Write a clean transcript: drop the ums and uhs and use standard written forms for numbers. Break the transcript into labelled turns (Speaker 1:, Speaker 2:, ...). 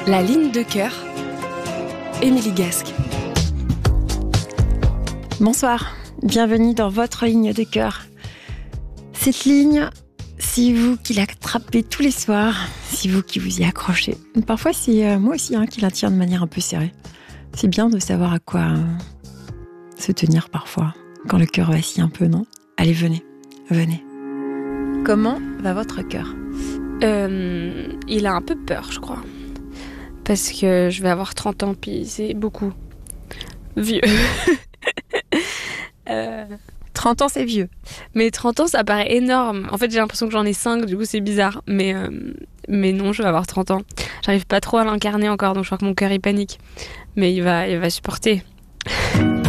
Speaker 1: La ligne de cœur, Émilie Gasque.
Speaker 2: Bonsoir, bienvenue dans votre ligne de cœur. Cette ligne, c'est vous qui l'attrapez tous les soirs, c'est vous qui vous y accrochez. Parfois, c'est moi aussi qui la tiens de manière un peu serrée. C'est bien de savoir à quoi se tenir parfois, quand le cœur vacille un peu, non ? Allez, venez. Comment va votre cœur ?
Speaker 1: Il a un peu peur, je crois. Parce que je vais avoir 30 ans, puis c'est beaucoup. Vieux.
Speaker 2: 30 ans, c'est vieux.
Speaker 1: Mais 30 ans, ça paraît énorme. En fait, j'ai l'impression que j'en ai 5, du coup, c'est bizarre. Mais non, je vais avoir 30 ans. J'arrive pas trop à l'incarner encore, donc je crois que mon cœur, il panique. Mais il va supporter.